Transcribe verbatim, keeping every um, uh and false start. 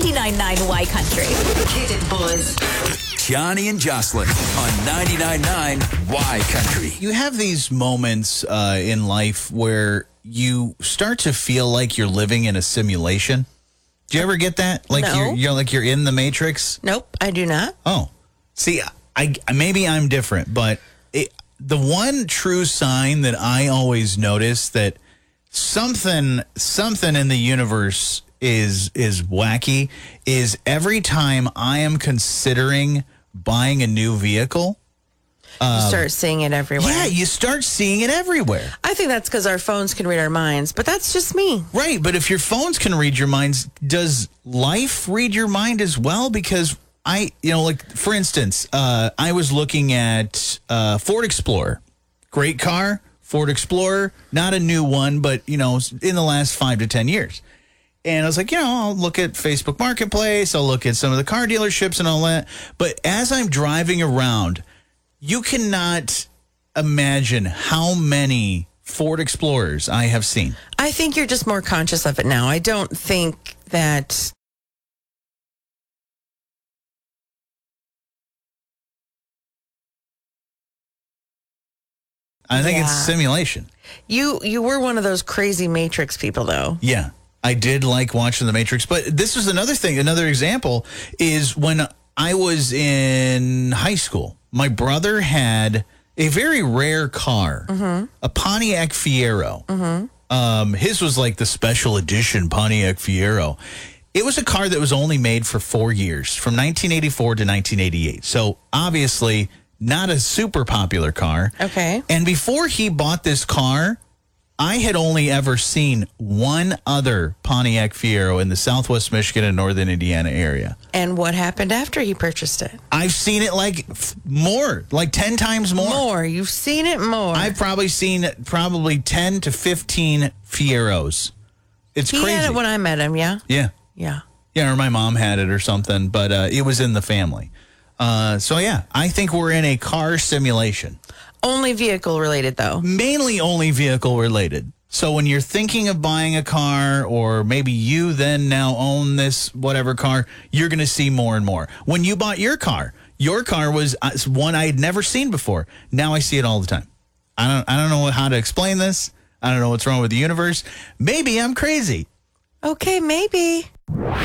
ninety-nine point nine Y Country. Hit it, boys. Johnny and Jocelyn on ninety-nine point nine Y Country. You have these moments uh, in life where you start to feel like you're living in a simulation. Do you ever get that? Like No. you're, you're like you're in the Matrix? Nope, I do not. Oh, see, I maybe I'm different, but it, the one true sign that I always notice that something something in the universe is is wacky is every time I am considering buying a new vehicle. You start seeing it everywhere. Yeah, you start seeing it everywhere. I think that's because our phones can read our minds, but that's just me. Right, but if your phones can read your minds, does life read your mind as well? Because I, you know, like, for instance, uh, I was looking at uh, Ford Explorer. Great car, Ford Explorer. Not a new one, but, you know, in the last five to ten years. And I was like, you know, I'll look at Facebook Marketplace. I'll look at some of the car dealerships and all that. But as I'm driving around, you cannot imagine how many Ford Explorers I have seen. I think you're just more conscious of it now. I don't think that... I think Yeah. it's simulation. You you were one of those crazy Matrix people, though. Yeah, I did like watching The Matrix. But this was another thing. Another example is when I was in high school, my brother had a very rare car, Mm-hmm. a Pontiac Fiero. Mm-hmm. Um, his was like the special edition Pontiac Fiero. It was a car that was only made for four years, from nineteen eighty-four to nineteen eighty-eight. So obviously not a super popular car. Okay. And before he bought this car, I had only ever seen one other Pontiac Fiero in the Southwest Michigan and Northern Indiana area. And what happened after he purchased it? I've seen it like f- more, like ten times more. More. You've seen it more. I've probably seen probably ten to fifteen Fieros. It's he crazy. had it when I met him, yeah? yeah. Yeah. Yeah, or my mom had it or something, but uh, it was in the family. Uh, so, yeah, I think we're in a car simulation. Only vehicle related, though. Mainly only vehicle related. So when you're thinking of buying a car, or maybe you then now own this whatever car, you're going to see more and more. When you bought your car, your car was uh, one I had never seen before. Now I see it all the time. I don't, I don't know how to explain this. I don't know what's wrong with the universe. Maybe I'm crazy. Okay, maybe.